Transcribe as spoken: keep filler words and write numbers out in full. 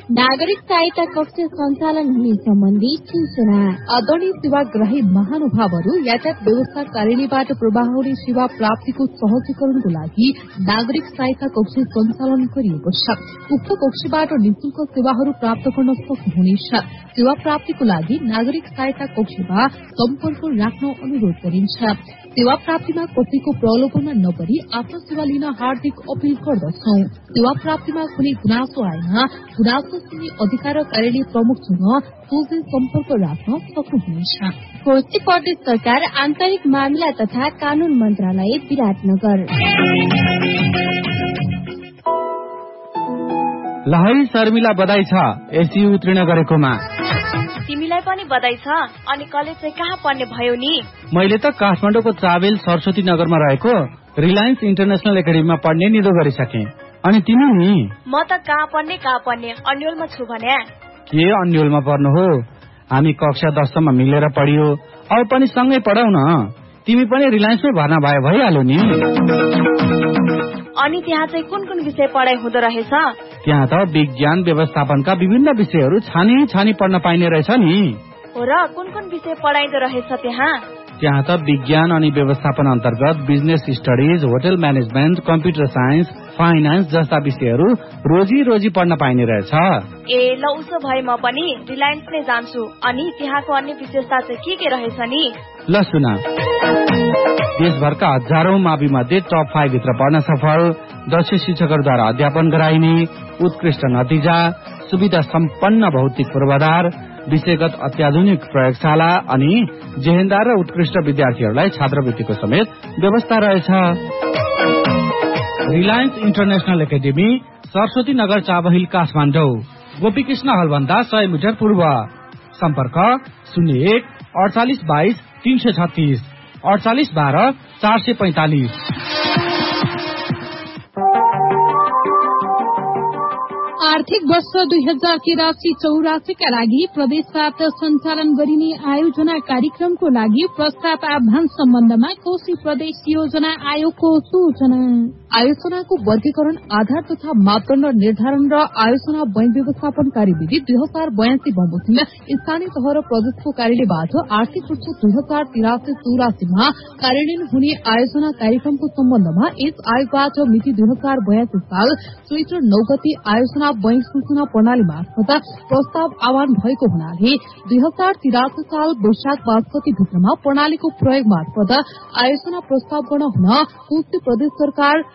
नागरिक सहायता कक्ष सञ्चालन हुने सम्बन्धी सूचना। आदरणीय सेवाग्राही महानुभावहरू, यातायात व्यवस्था कार्यालयबाट प्रवाह हुने सेवा प्राप्तिको सहजीकरणको लागि नागरिक सहायता कक्ष सञ्चालन गरिएको छ। उक्त कक्षबाट निशुल्क सेवाहरू प्राप्त गर्न सक्नुहुनेछ। सेवा प्राप्तिको लागि नागरिक सहायता कक्षमा सम्पर्क राख्न अनुरोध गरिन्छ। सेवा प्राप्तिमा कसैको प्रलोभनमा नपरी आफ्नो सेवा लिन हार्दिक अपील गर्दछौ। सेवा प्राप्तिमा कुनै गुनासो आएमा गुनासो सुन्ने अधिकार कार्यालय प्रमुखसँग सोझै सम्पर्क राख्न सक्नुहुनेछ। खोजी प्रदेश सरकार आन्तरिक मामिला तथा कानून मन्त्रालय विराटनगर। लहै शर्मिला बधाई छ एसयु उत्तीर्ण गरेकोमा। तिमीलाई पनि बधाई छ। अनि कलेज चाहिँ कहाँ पढ्ने भयो नि? मैले त काठमाडौँको ट्राभेल सरस्वती नगरमा रहेको रिलायन्स इन्टरनेशनल एकाडेमीमा पढ्ने निधो गरिसके। अनि तिमी नि? म त कहाँ पढ्ने कहाँ पढ्ने अन्यलमा छु भने। के अन्यलमा पढ्नु हो? हामी कक्षा दसमा मिलेर पढियो, अब पनि सँगै पढाउ न। तिमी पनि रिलायन्समै भर्ना भयो भइहाल्यो नि। अनि त्यहाँ चाहिँ कुन कुन विषय पढाइ हुँदो रहेछ? त्यहाँ त विज्ञान व्यवस्थापनका विभिन्न विषयहरू छानी छानी पढ्न पाइने रहेछ नि। हो र, कुन कुन विषय पढाइदो रहेछ त्यहाँ? त्यहाँ त विज्ञान अनि व्यवस्थापन अन्तर्गत business studies, hotel management, computer science, finance जस्ता विषयहरू रोजी रोजी पढ्न पाइने रहेछ। ए ल, उसो भए म पनि रिलायन्स नै जान्छु। अनि त्यहाँको अन्य विशेषता चाहिँ के के रहेछ नि? ल सुन, देशभरका हजारौं मावि मध्ये टप फाइभ भित्र पढ्न सफल, दक्ष शिक्षकहरूद्वारा अध्यापन गराइने, उत्कृष्ट नतिजा, सुविधा सम्पन्न भौतिक पूर्वाधार, विषयगत अत्याधुनिक प्रयोगशाला अनि जेहेन्दार र उत्कृष्ट विद्यार्थीहरूलाई छात्रवृत्तिको समेत व्यवस्था रहेछ। Reliance international academy, Saraswati Nagar, Chabahil, Kathmandu. Gopikrishna हलभन्दा सय मिटर पूर्व। सम्पर्क शून्य एक अडचालिस बाइस तीन सय छत्तीस अडचालिस बाह्र चार सय पैंतालिस। आर्थिक वर्ष दुई हजार तिरासी चौरासीका लागि प्रदेशबाट सञ्चालन गरिने आयोजना कार्यक्रमको लागि प्रस्ताव आह्वान सम्बन्धमा कोशी प्रदेश योजना आयोगको सूचना। आयोजनाको वर्गीकरण, आधार तथा मापदण्ड निर्धारण र आयोजना बैंक व्यवस्थापन कार्यविधि दुई हजार बयासी बमोजिम स्थानीय तह र प्रदेशको कार्यालयबाट आर्थिक वर्ष दुई हजार तिरासी चौरासीमा कार्यान्वयन हुने आयोजना कार्यक्रमको सम्बन्धमा यस आयोगबाट मिति दुई हजार बयासी साल चैत्र नौ गते आयोजना बैंक सूचना प्रणाली मार्फत प्रस्ताव आह्वान भएको हुनाले दुई हजार तिरासी साल वैशाख पाँच गते भित्रमा प्रणालीको प्रयोग मार्फत आयोजना प्रस्ताव गर्न हुन कोशी प्रदेश सरकार